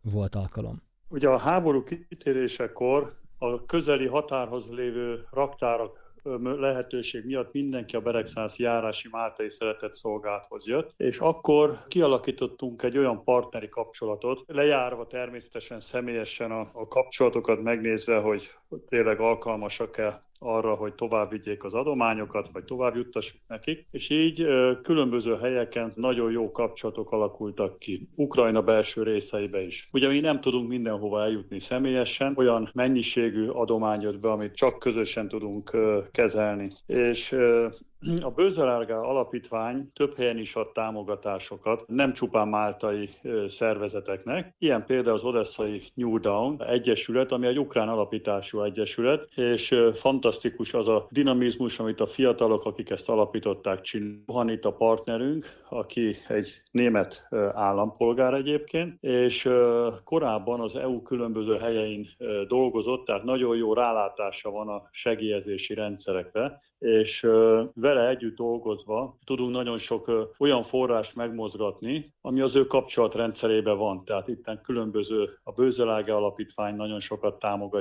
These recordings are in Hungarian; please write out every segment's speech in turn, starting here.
volt alkalom? Ugye a háború kitérésekor a közeli határhoz lévő raktárak lehetőség miatt mindenki a Beregszánászi járási máltai szeretetszolgálathoz jött, és akkor kialakítottunk egy olyan partneri kapcsolatot, lejárva természetesen személyesen a kapcsolatokat megnézve, hogy tényleg alkalmasak-e arra, hogy tovább vigyék az adományokat, vagy tovább juttassuk nekik, és így különböző helyeken nagyon jó kapcsolatok alakultak ki, Ukrajna belső részeibe is. Ugye mi nem tudunk mindenhova eljutni személyesen, olyan mennyiségű adomány jött be, amit csak közösen tudunk kezelni. És a Bözelárgá Alapítvány több helyen is ad támogatásokat, nem csupán máltai szervezeteknek. Ilyen például az odesszai New Dawn Egyesület, ami egy ukrán alapítású egyesület, és fantasztikus az a dinamizmus, amit a fiatalok, akik ezt alapították, csinálják. Johanita partnerünk, aki egy német állampolgár egyébként, és korábban az EU különböző helyein dolgozott, tehát nagyon jó rálátása van a segélyezési rendszerekre, és vele együtt dolgozva tudunk nagyon sok olyan forrást megmozgatni, ami az ő kapcsolatrendszerében van. Tehát itt különböző, a Bözelárgá Alapítvány nagyon sokat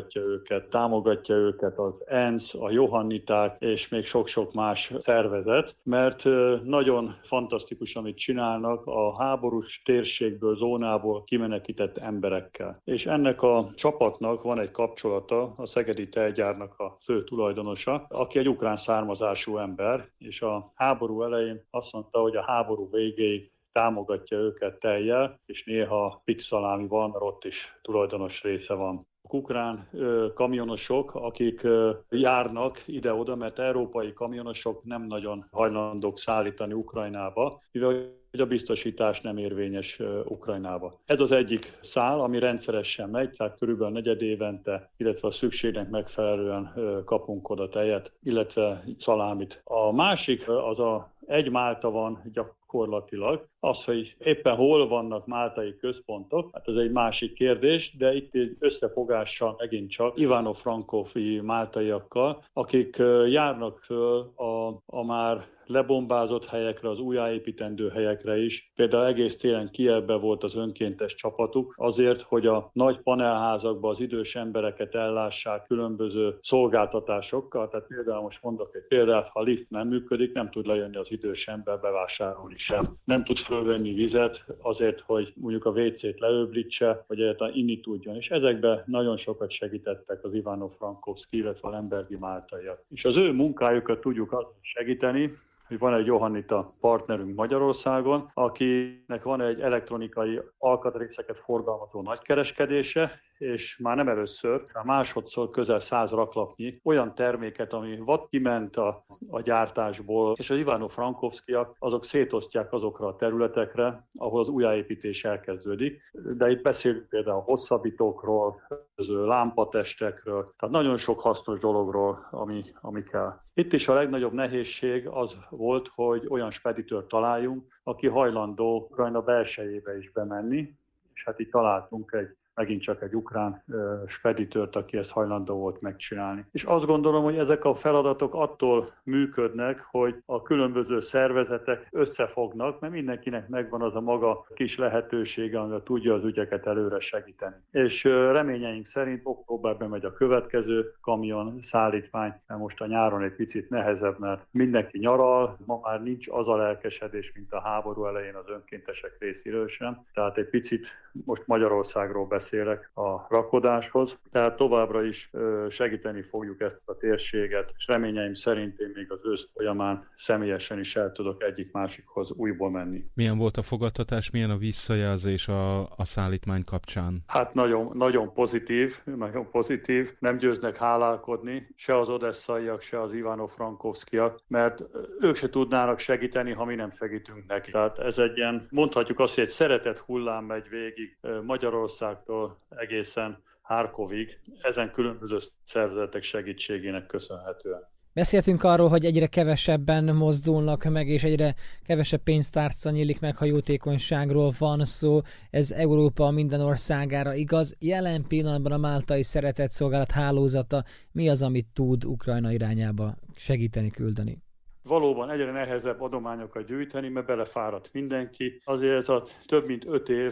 támogatja őket az ENSZ, a Johanniták és még sok-sok más szervezet, mert nagyon fantasztikus, amit csinálnak a háborús térségből, zónából kimenekített emberekkel. És ennek a csapatnak van egy kapcsolata, a Szegedi Tejgyárnak a fő tulajdonosa, aki egy ukrán származású ember, és a háború elején azt mondta, hogy a háború végéig támogatja őket tejjel, és néha pixalámi van, mert ott is tulajdonos része van. Ukrán kamionosok, akik járnak ide-oda, mert európai kamionosok nem nagyon hajlandók szállítani Ukrajnába, mivel a biztosítás nem érvényes Ukrajnába. Ez az egyik szál, ami rendszeresen megy, tehát körülbelül negyedévente, illetve a szükségnek megfelelően kapunk oda tejet, illetve szalámit. A másik az egy Málta van gyakorlatilag. Az, hogy éppen hol vannak máltai központok, hát ez egy másik kérdés, de itt egy összefogással megint csak Ivano-Frankóvi máltaiakkal, akik járnak föl a már lebombázott helyekre, az újjáépítendő helyekre is. Például egész télen Kijevben volt az önkéntes csapatuk, azért, hogy a nagy panelházakban az idős embereket ellássák különböző szolgáltatásokkal. Tehát például most mondok egy példát, ha a lift nem működik, nem tud lejönni az idős ember bevásárolni sem. Nem tud fölvenni vizet azért, hogy mondjuk a WC-t leöblítse, vagy egyáltalán inni tudjon. És ezekben nagyon sokat segítettek az Ivano-Frankóvszki, illetve a lembergi máltaiak. És az ő munkájukat tudjuk segíteni, hogy van egy Johannita partnerünk Magyarországon, akinek van egy elektronikai alkatrészeket forgalmazó nagykereskedése, és már nem először, már másodszor közel 100 raklapnyi olyan terméket, ami vad kiment a gyártásból, és az Ivano-Frankóvszkiak azok szétosztják azokra a területekre, ahol az újjáépítés elkezdődik. De itt beszélünk például a hosszabbítókról, lámpatestekről, tehát nagyon sok hasznos dologról, ami kell. Itt is a legnagyobb nehézség az volt, hogy olyan speditőrt találjunk, aki hajlandó Ukrajna belsejébe is bemenni, és hát itt találtunk megint csak egy ukrán speditőrt, aki ezt hajlandó volt megcsinálni. És azt gondolom, hogy ezek a feladatok attól működnek, hogy a különböző szervezetek összefognak, mert mindenkinek megvan az a maga kis lehetősége, amivel tudja az ügyeket előre segíteni. És reményeink szerint októberben megy a következő kamion szállítmány, mert most a nyáron egy picit nehezebb, mert mindenki nyaral, ma már nincs az a lelkesedés, mint a háború elején az önkéntesek részéről sem. Tehát egy picit most Magyarországról beszélek a rakodáshoz, tehát továbbra is segíteni fogjuk ezt a térséget, és reményeim szerint én még az ősz folyamán személyesen is el tudok egyik-másikhoz újból menni. Milyen volt a fogadtatás, milyen a visszajelzés a szállítmány kapcsán? Hát nagyon pozitív, nem győznek hálálkodni, se az odesszaiak, se az Ivano-Frankóvszkiak, mert ők se tudnának segíteni, ha mi nem segítünk neki. Tehát ez egy ilyen, mondhatjuk azt, hogy egy szeretet hullám megy végig Magyarországtól egészen Harkovig, ezen különböző szervezetek segítségének köszönhetően. Beszéltünk arról, hogy egyre kevesebben mozdulnak meg, és egyre kevesebb pénztárca nyílik meg, ha jótékonyságról van szó. Ez Európa minden országára igaz. Jelen pillanatban a máltai szeretetszolgálat hálózata mi az, amit tud Ukrajna irányába segíteni, küldeni? Valóban egyre nehezebb adományokat gyűjteni, mert belefáradt mindenki. Azért ez a több mint 5 év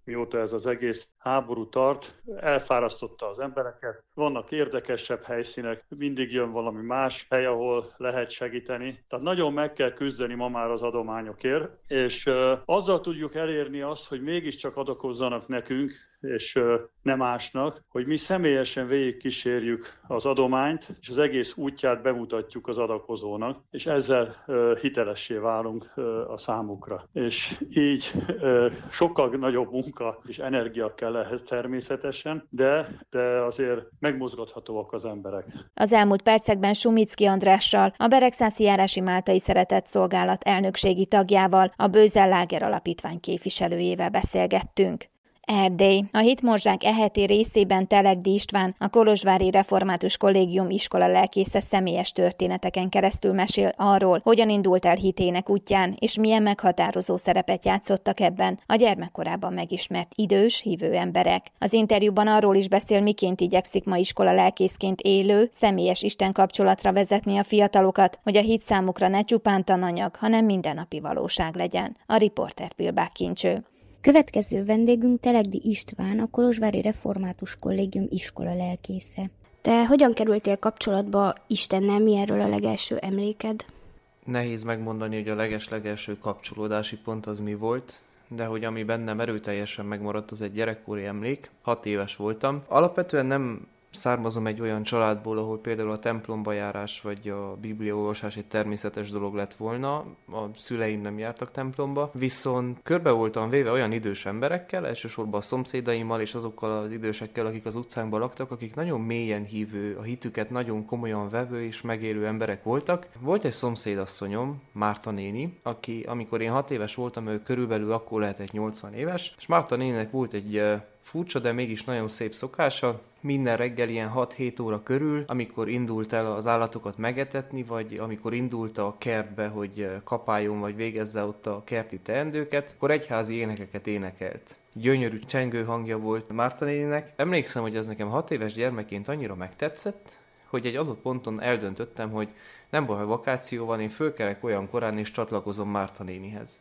mióta ez az egész háború tart, elfárasztotta az embereket. Vannak érdekesebb helyszínek, mindig jön valami más hely, ahol lehet segíteni. Tehát nagyon meg kell küzdeni ma már az adományokért, és azzal tudjuk elérni azt, hogy mégiscsak adakozzanak nekünk, és nem másnak, hogy mi személyesen végigkísérjük az adományt, és az egész útját bemutatjuk az adakozónak, és ezzel hitelessé válunk a számukra. És így sokkal nagyobb munka és energia kell ehhez természetesen, de azért megmozgathatóak az emberek. Az elmúlt percekben Sumicki Andrással, a Beregszászi Járási Máltai Szeretetszolgálat elnökségi tagjával, a Bözel Láger Alapítvány képviselőjével beszélgettünk. Erdély. A Hitmorzsák eheti részében Telegdi István, a Kolozsvári Református Kollégium iskola lelkésze személyes történeteken keresztül mesél arról, hogyan indult el hitének útján, és milyen meghatározó szerepet játszottak ebben a gyermekkorában megismert idős, hívő emberek. Az interjúban arról is beszél, miként igyekszik ma iskola lelkészként élő, személyes Isten kapcsolatra vezetni a fiatalokat, hogy a hit számukra ne csupán tananyag, hanem mindennapi valóság legyen. A riporter Pilbák Kincső. Következő vendégünk Telegdi István, a Kolozsvári Református Kollégium iskola lelkésze. Te hogyan kerültél kapcsolatba Istennel, mi erről a legelső emléked? Nehéz megmondani, hogy a legeslegelső kapcsolódási pont az mi volt, de hogy ami bennem erőteljesen megmaradt, az egy gyerekkori emlék. 6 éves voltam. Alapvetően nem származom egy olyan családból, ahol például a templomba járás vagy a bibliaolvasás egy természetes dolog lett volna. A szüleim nem jártak templomba, viszont körbe voltam véve olyan idős emberekkel, elsősorban a szomszédaimmal és azokkal az idősekkel, akik az utcánkban laktak, akik nagyon mélyen hívő, a hitüket nagyon komolyan vevő és megélő emberek voltak. Volt egy szomszédasszonyom, Márta néni, aki amikor én 6 éves voltam, ő körülbelül akkor lehetett 80 éves, és Márta néninek volt egy furcsa, de mégis nagyon szép szokása. Minden reggel ilyen 6-7 óra körül, amikor indult el az állatokat megetetni, vagy amikor indult a kertbe, hogy kapáljon, vagy végezze ott a kerti teendőket, akkor egyházi énekeket énekelt. Gyönyörű csengő hangja volt Márta néninek. Emlékszem, hogy ez nekem 6 éves gyermekként annyira megtetszett, hogy egy adott ponton eldöntöttem, hogy nem baj, ha vakáció van, én fölkelek olyan korán és csatlakozom Márta nénihez.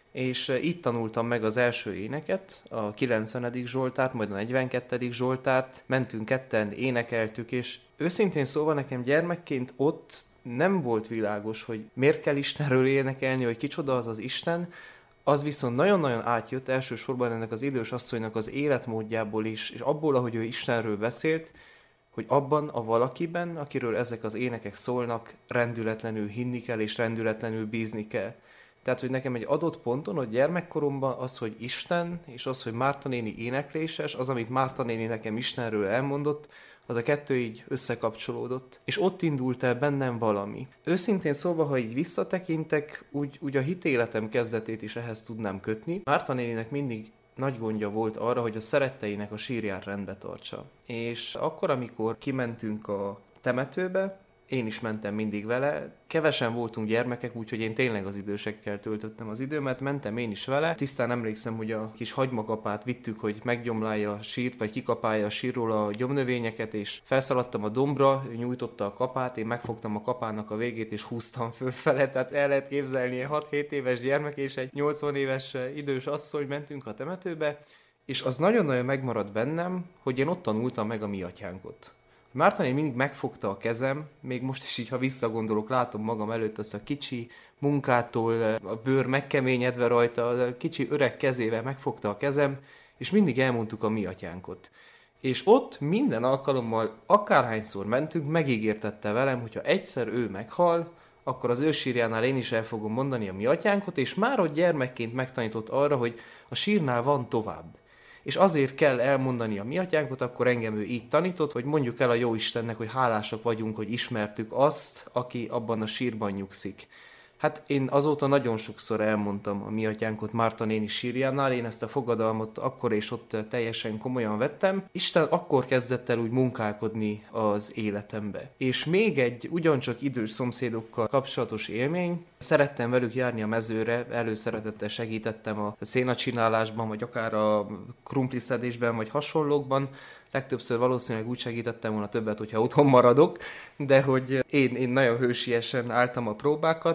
És itt tanultam meg az első éneket, a 90. Zsoltárt, majd a 42. Zsoltárt, mentünk ketten, énekeltük, és őszintén szóval nekem gyermekként ott nem volt világos, hogy miért kell Istenről énekelni, hogy kicsoda az az Isten, az viszont nagyon-nagyon átjött elsősorban ennek az idős asszonynak az életmódjából is, és abból, ahogy ő Istenről beszélt, hogy abban a valakiben, akiről ezek az énekek szólnak, rendületlenül hinni kell, és rendületlenül bízni kell. Tehát, hogy nekem egy adott ponton, hogy gyermekkoromban az, hogy Isten, és az, hogy Márta néni énekléses, az, amit Márta néni nekem Istenről elmondott, az a kettő így összekapcsolódott. És ott indult el bennem valami. Őszintén szólva, ha így visszatekintek, úgy a hitéletem kezdetét is ehhez tudnám kötni. Márta néninek mindig nagy gondja volt arra, hogy a szeretteinek a sírját rendbe tartsa. És akkor, amikor kimentünk a temetőbe, én is mentem mindig vele. Kevesen voltunk gyermekek, úgyhogy én tényleg az idősekkel töltöttem az időmet, mentem én is vele. Tisztán emlékszem, hogy a kis hagymakapát vittük, hogy meggyomlálja a sírt, vagy kikapálja a sírról a gyomnövényeket, és felszaladtam a dombra, ő nyújtotta a kapát, én megfogtam a kapának a végét, és húztam fölfele. Tehát el lehet képzelni, 6-7 éves gyermek és egy 80 éves idős asszony, mentünk a temetőbe, és az nagyon-nagyon megmaradt bennem, hogy én ott tanultam meg a mi atyánkot. Márta néni mindig megfogta a kezem, még most is így, ha visszagondolok, látom magam előtt azt a kicsi munkától, a bőr megkeményedve rajta, a kicsi öreg kezével megfogta a kezem, és mindig elmondtuk a mi atyánkot. És ott minden alkalommal, akárhányszor mentünk, megígértette velem, hogyha egyszer ő meghal, akkor az ő sírjánál én is el fogom mondani a mi atyánkot, és már ott gyermekként megtanított arra, hogy a sírnál van tovább. És azért kell elmondani a mi atyánkot, akkor engem ő így tanított, hogy mondjuk el a jó Istennek, hogy hálásak vagyunk, hogy ismertük azt, aki abban a sírban nyugszik. Hát én azóta nagyon sokszor elmondtam a mi atyánkot Márta néni sírjánál, én ezt a fogadalmat akkor és ott teljesen komolyan vettem. Isten akkor kezdett el úgy munkálkodni az életembe. És még egy ugyancsak idős szomszédokkal kapcsolatos élmény, szerettem velük járni a mezőre, előszeretettel segítettem a szénacsinálásban, vagy akár a krumpliszedésben, vagy hasonlókban. Legtöbbször valószínűleg úgy segítettem volna többet, hogyha otthon maradok, de hogy én nagyon hősiesen álltam a próbákat,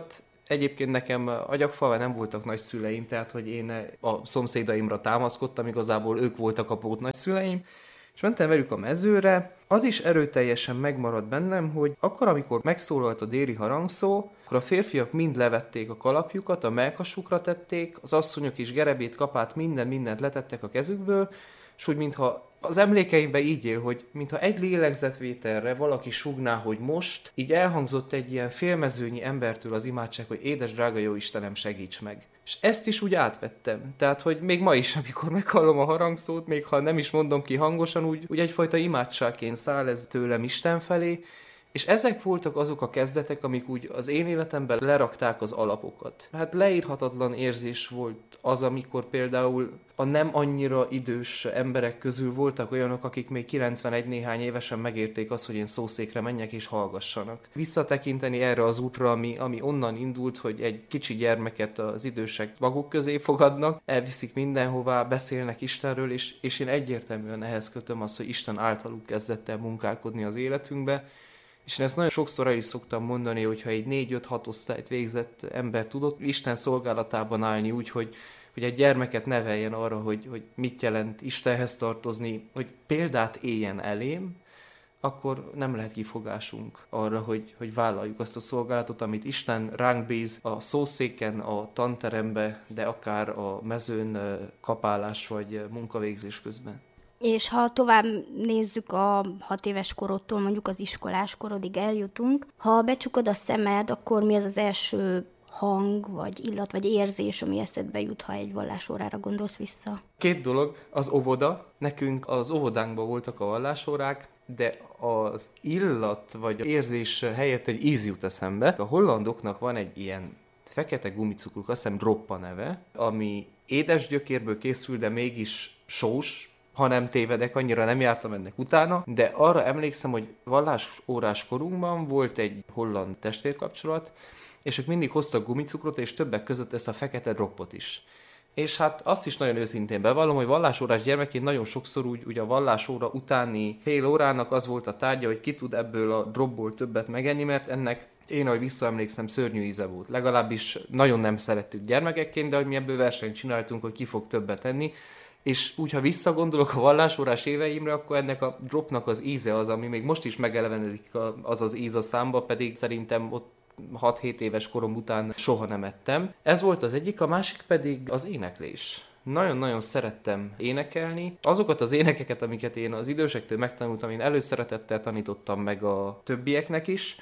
Egyébként nekem Agyagfalván nem voltak nagyszüleim, tehát hogy én a szomszédaimra támaszkodtam, igazából ők voltak a pótnagyszüleim, és mentem velük a mezőre. Az is erőteljesen megmaradt bennem, hogy akkor, amikor megszólalt a déli harangszó, akkor a férfiak mind levették a kalapjukat, a mellkasukra tették, az asszonyok is gerebét, kapát, mindent letettek a kezükből, és úgy mintha az emlékeimben így él, hogy mintha egy lélegzetvételre valaki sugná, hogy most, így elhangzott egy ilyen félmezőnyi embertől az imádság, hogy édes drága jó Istenem, segíts meg. És ezt is úgy átvettem. Tehát, hogy még ma is, amikor meghallom a harangszót, még ha nem is mondom ki hangosan, úgy egyfajta imádságként száll ez tőlem Isten felé, és ezek voltak azok a kezdetek, amik úgy az én életemben lerakták az alapokat. Hát leírhatatlan érzés volt az, amikor például a nem annyira idős emberek közül voltak olyanok, akik még 91 néhány évesen megérték azt, hogy én szószékre menjek és hallgassanak. Visszatekinteni erre az útra, ami onnan indult, hogy egy kicsi gyermeket az idősek maguk közé fogadnak, elviszik mindenhová, beszélnek Istenről, és én egyértelműen ehhez kötöm azt, hogy Isten általuk kezdett el munkálkodni az életünkbe. És én ezt nagyon sokszor el is szoktam mondani, hogyha egy 4-5-6 osztályt végzett ember tudott Isten szolgálatában állni úgy, hogy egy gyermeket neveljen arra, hogy mit jelent Istenhez tartozni, hogy példát éljen elém, akkor nem lehet kifogásunk arra, hogy vállaljuk azt a szolgálatot, amit Isten ránk bíz a szószéken, a tanterembe, de akár a mezőn kapálás vagy munkavégzés közben. És ha tovább nézzük a 6 éves korodtól, mondjuk az iskolás korodig eljutunk, ha becsukod a szemed, akkor mi az első hang, vagy illat, vagy érzés, ami eszedbe jut, ha egy vallásórára gondolsz vissza? 2 dolog, az óvoda. Nekünk az óvodánkban voltak a vallásórák, de az illat, vagy az érzés helyett egy íz jut eszembe. A hollandoknak van egy ilyen fekete gumicukruk, azt hiszem Droppa neve, ami édes gyökérből készül, de mégis sós, ha nem tévedek, annyira nem jártam ennek utána, de arra emlékszem, hogy vallásórás korunkban volt egy holland testvérkapcsolat, és ők mindig hoztak gumicukrot, és többek között ezt a fekete droppot is. És hát azt is nagyon őszintén bevallom, hogy vallásórás gyermekként nagyon sokszor úgy a vallásóra utáni fél órának az volt a tárgya, hogy ki tud ebből a dropból többet megenni, mert ennek én, ahogy visszaemlékszem, szörnyű íze volt. Legalábbis nagyon nem szerettük gyermekekként, de hogy mi ebből versenyt csináltunk, hogy ki fog többet enni. És úgy, ha visszagondolok a vallásórás éveimre, akkor ennek a dropnak az íze az, ami még most is megelevenedik az íz a számba, pedig szerintem ott 6-7 éves korom után soha nem ettem. Ez volt az egyik, a másik pedig az éneklés. Nagyon-nagyon szerettem énekelni. Azokat az énekeket, amiket én az idősektől megtanultam, én előszeretettel tanítottam meg a többieknek is.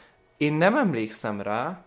Én nem emlékszem rá,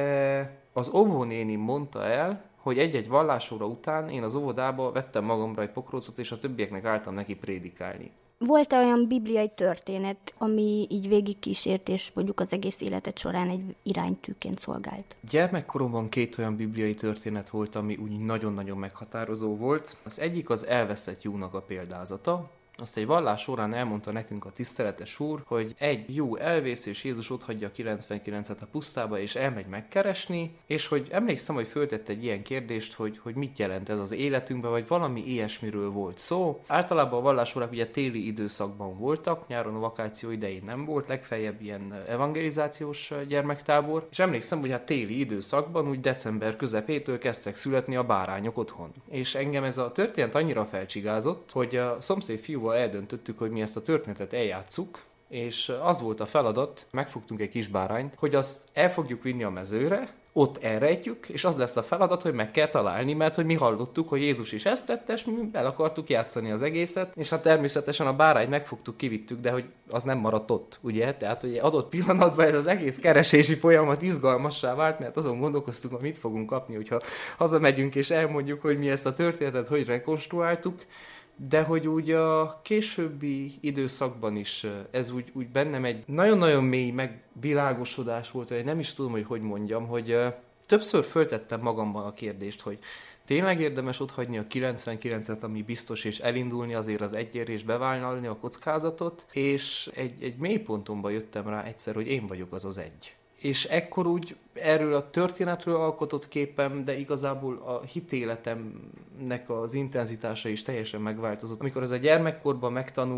de az óvónéni mondta el, hogy egy-egy vallásóra után én az óvodába vettem magamra egy pokrócot, és a többieknek álltam neki prédikálni. Volt olyan bibliai történet, ami így végigkísért, és mondjuk az egész életed során egy iránytűként szolgált? Gyermekkoromban 2 olyan bibliai történet volt, ami úgy nagyon-nagyon meghatározó volt. Az egyik az elveszett juhnak a példázata. Azt egy vallás során elmondta nekünk a tiszteletes úr, hogy egy jó elvész, és Jézus otthagyja a 99-et a pusztába, és elmegy megkeresni, és hogy emlékszem, hogy föltett egy ilyen kérdést, hogy mit jelent ez az életünkben, vagy valami ilyesmiről volt szó. Általában a vallásórák ugye téli időszakban voltak, nyáron a vakáció idején nem volt, legfeljebb ilyen evangelizációs gyermektábor, és emlékszem, hogy hát téli időszakban, úgy december közepétől kezdtek születni a bárányok otthon. És engem ez a történet annyira felcsigázott, hogy a szomszéd fiúval eldöntöttük, hogy mi ezt a történetet eljátsszuk, és az volt a feladat, megfogtunk egy kis bárányt, hogy azt el fogjuk vinni a mezőre, ott elrejtjük, és az lesz a feladat, hogy meg kell találni, mert hogy mi hallottuk, hogy Jézus is ezt tette, és mi el akartuk játszani az egészet, és hát természetesen a bárányt megfogtuk, kivittük, de hogy az nem maradt ott, ugye? Tehát, hogy adott pillanatban ez az egész keresési folyamat izgalmassá vált, mert azon gondolkoztunk, hogy mit fogunk kapni, hogyha hazamegyünk és elmondjuk, hogy mi ezt a történetet hogy rekonstruáltuk. De hogy úgy a későbbi időszakban is ez úgy bennem egy nagyon-nagyon mély megvilágosodás volt, vagy nem is tudom, hogy mondjam, hogy többször föltettem magamban a kérdést, hogy tényleg érdemes otthagyni a 99-et, ami biztos, és elindulni azért az egyért, és bevállalni a kockázatot, és egy mély pontomba jöttem rá egyszer, hogy én vagyok az az egy. És ekkor úgy erről a történetről alkotott képem, de igazából a hitéletemnek az intenzitása is teljesen megváltozott. Amikor ez a gyermekkorban megtanult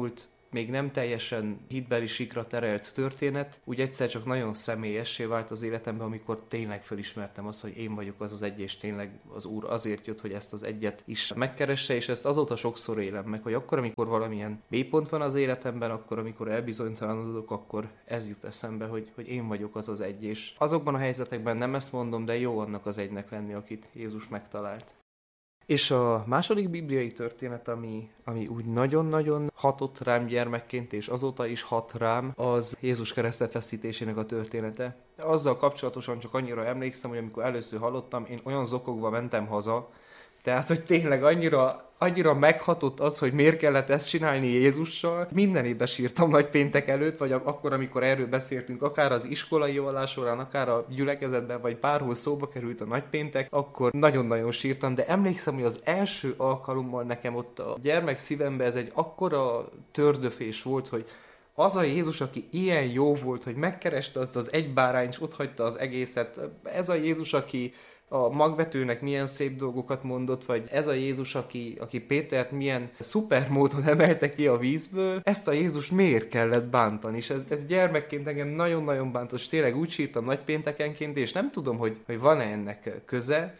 még nem teljesen hitbeli síkra terelt történet, úgy egyszer csak nagyon személyessé vált az életemben, amikor tényleg felismertem azt, hogy én vagyok az az egy, és tényleg az Úr azért jött, hogy ezt az egyet is megkeresse, és ezt azóta sokszor élem meg, hogy akkor, amikor valamilyen mélypont van az életemben, akkor, amikor elbizonytalanodok, akkor ez jut eszembe, hogy én vagyok az az egy, és azokban a helyzetekben nem ezt mondom, de jó annak az egynek lenni, akit Jézus megtalált. És a második bibliai történet, ami úgy nagyon-nagyon hatott rám gyermekként, és azóta is hat rám, az Jézus keresztfeszítésének a története. Azzal kapcsolatosan csak annyira emlékszem, hogy amikor először hallottam, én olyan zokogva mentem haza, tehát, hogy tényleg annyira meghatott az, hogy miért kellett ezt csinálni Jézussal. Minden évben sírtam nagypéntek előtt, vagy akkor, amikor erről beszéltünk, akár az iskolai vallás során, akár a gyülekezetben, vagy bárhol szóba került a nagypéntek, akkor nagyon-nagyon sírtam, de emlékszem, hogy az első alkalommal nekem ott a gyermek szívemben ez egy akkora tördöfés volt, hogy az a Jézus, aki ilyen jó volt, hogy megkereste azt az egy bárányt, és otthagyta az egészet. Ez a Jézus, aki a magvetőnek milyen szép dolgokat mondott, vagy ez a Jézus, aki Pétert milyen szuper módon emelte ki a vízből, ezt a Jézus miért kellett bántani? És ez gyermekként engem nagyon-nagyon bántott, és tényleg úgy sírtam nagypéntekenként, és nem tudom, hogy van-e ennek köze,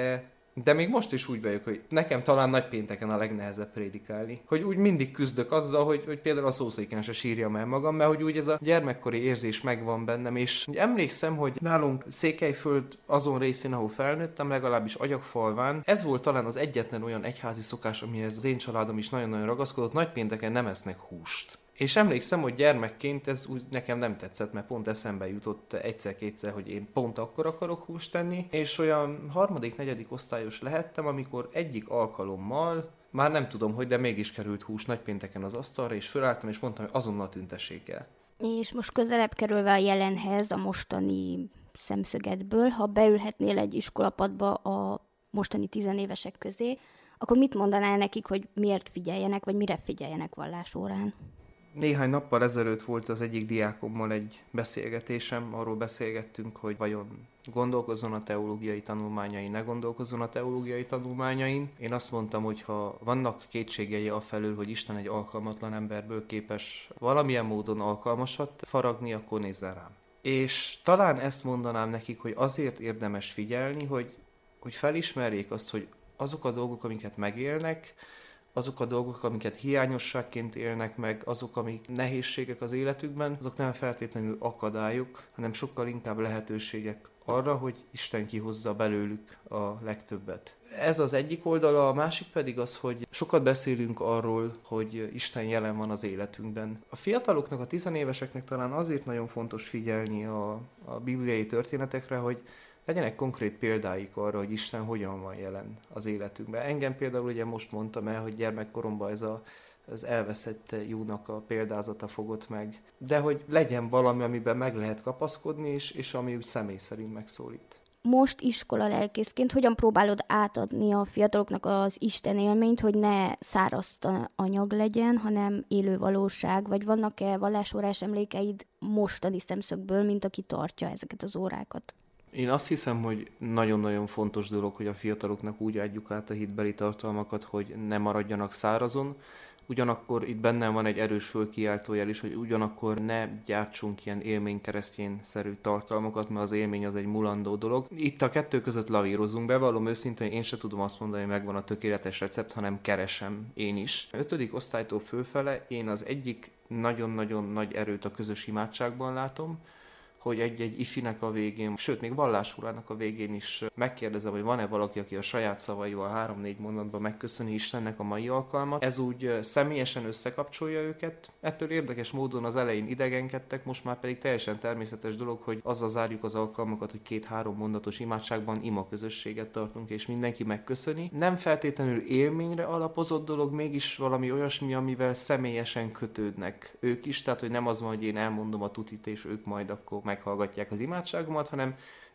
de még most is úgy vagyok, hogy nekem talán nagypénteken a legnehezebb prédikálni. Hogy úgy mindig küzdök azzal, hogy például a szószéken se sírjam el magam, mert hogy úgy ez a gyermekkori érzés megvan bennem, és emlékszem, hogy nálunk Székelyföld azon részén, ahol felnőttem, legalábbis Agyagfalván, ez volt talán az egyetlen olyan egyházi szokás, amihez az én családom is nagyon-nagyon ragaszkodott, nagypénteken nem esznek húst. És emlékszem, hogy gyermekként ez úgy nekem nem tetszett, mert pont eszembe jutott egyszer-kétszer, hogy én pont akkor akarok húst tenni, és olyan 3.-4. osztályos lehettem, amikor egyik alkalommal, már nem tudom, hogy, de mégis került hús nagypénteken az asztalra, és fölálltam, és mondtam, hogy azonnal tüntessék el. És most közelebb kerülve a jelenhez, a mostani szemszögetből, ha beülhetnél egy iskolapadba a mostani 10 évesek közé, akkor mit mondanál nekik, hogy miért figyeljenek, vagy mire figyeljenek vallásórán? Néhány nappal ezelőtt volt az egyik diákommal egy beszélgetésem, arról beszélgettünk, hogy vajon gondolkozzon a teológiai tanulmányain, ne gondolkozzon a teológiai tanulmányain. Én azt mondtam, hogy ha vannak kétségei afelől, hogy Isten egy alkalmatlan emberből képes valamilyen módon alkalmasat faragni, akkor nézzen rám. És talán ezt mondanám nekik, hogy azért érdemes figyelni, hogy felismerjék azt, hogy azok a dolgok, amiket megélnek, azok a dolgok, amiket hiányosságként élnek meg, azok, amik nehézségek az életükben, azok nem feltétlenül akadályok, hanem sokkal inkább lehetőségek arra, hogy Isten kihozza belőlük a legtöbbet. Ez az egyik oldala, a másik pedig az, hogy sokat beszélünk arról, hogy Isten jelen van az életünkben. A fiataloknak, a 10 éveseknek talán azért nagyon fontos figyelni a bibliai történetekre, hogy legyenek konkrét példáik arra, hogy Isten hogyan van jelen az életünkben. Engem például ugye most mondtam el, hogy gyermekkoromban ez az elveszett Júnak a példázata fogott meg. De hogy legyen valami, amiben meg lehet kapaszkodni, és ami úgy személy szerint megszólít. Most iskola lelkészként hogyan próbálod átadni a fiataloknak az Isten élményt, hogy ne száraz anyag legyen, hanem élő valóság? Vagy vannak-e vallásórás emlékeid mostani szemszögből, mint aki tartja ezeket az órákat? Én azt hiszem, hogy nagyon-nagyon fontos dolog, hogy a fiataloknak úgy adjuk át a hitbeli tartalmakat, hogy ne maradjanak szárazon. Ugyanakkor itt bennem van egy erős fölkiáltójel is, hogy ugyanakkor ne gyártsunk ilyen élménykeresztjén-szerű tartalmakat, mert az élmény az egy mulandó dolog. Itt a kettő között lavírozunk, bevallom őszintén, én sem tudom azt mondani, hogy megvan a tökéletes recept, hanem keresem én is. 5. osztálytól fölfele én az egyik nagyon-nagyon nagy erőt a közös imádságban látom, hogy egy ifinek a végén, sőt, még vallásórának a végén is megkérdezem, hogy van-e valaki, aki a saját szavaival 3-4 mondatban megköszöni Istennek a mai alkalmat. Ez úgy személyesen összekapcsolja őket. Ettől érdekes módon az elején idegenkedtek, most már pedig teljesen természetes dolog, hogy azzal zárjuk az alkalmakat, hogy 2-3 mondatos imádságban ima közösséget tartunk, és mindenki megköszöni. Nem feltétlenül élményre alapozott dolog, mégis valami olyasmi, amivel személyesen kötődnek ők is, tehát hogy nem az van, hogy én elmondom a tutit, és ők majd akkor meghallgatják az imádságomat, hanem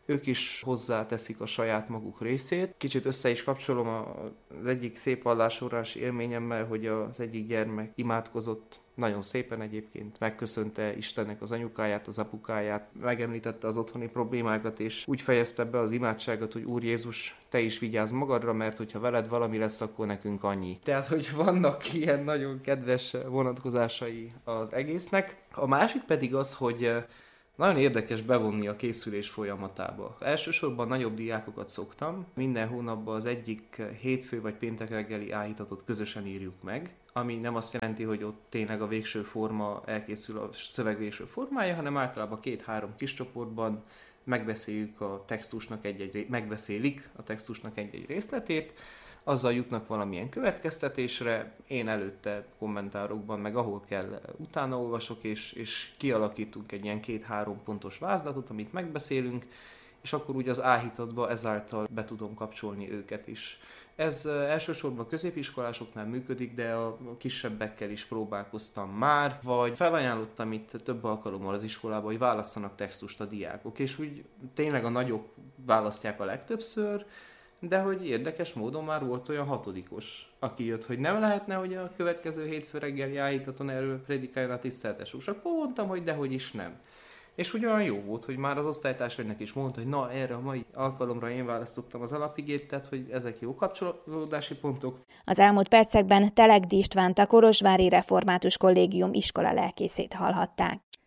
ők is hozzáteszik a saját maguk részét. Kicsit össze is kapcsolom az egyik szép vallásórási élményemmel, hogy az egyik gyermek imádkozott, nagyon szépen egyébként, megköszönte Istennek az anyukáját, az apukáját, megemlítette az otthoni problémákat, és úgy fejezte be az imádságot, hogy Úr Jézus, te is vigyázz magadra, mert hogyha veled valami lesz, akkor nekünk annyi. Tehát, hogy vannak ilyen nagyon kedves vonatkozásai az egésznek. A másik pedig az, hogy nagyon érdekes bevonni a készülés folyamatába. Elsősorban nagyobb diákokat szoktam. Minden hónapban az egyik hétfő vagy péntek reggeli áhítatot közösen írjuk meg, ami nem azt jelenti, hogy ott tényleg a végső forma elkészül, a szöveg végső formája, hanem általában 2-3 kis csoportban megbeszélik a textusnak egy-egy részletét, azzal jutnak valamilyen következtetésre, én előtte kommentárokban, meg ahol kell, utána olvasok, és kialakítunk egy ilyen 2-3 pontos vázlatot, amit megbeszélünk, és akkor úgy az áhítatba ezáltal be tudom kapcsolni őket is. Ez elsősorban középiskolásoknál működik, de a kisebbekkel is próbálkoztam már, vagy felajánlottam itt több alkalommal az iskolában, hogy válasszanak textust a diákok, és úgy tényleg a nagyok választják a legtöbbször, de hogy érdekes módon már volt olyan 6-os, aki jött, hogy nem lehetne, hogy a következő hétfő reggeli áhítaton erről predikáljon a tiszteltes úr. Akkor mondtam, hogy dehogy is nem. És úgy olyan jó volt, hogy már az osztálytársaimnak is mondta, hogy na, erre a mai alkalomra én választottam az alapigét, tehát hogy ezek jó kapcsolódási pontok. Az elmúlt percekben Telegdi Istvánt, a Kolozsvári Református Kollégium iskola lelkészét hallhatták.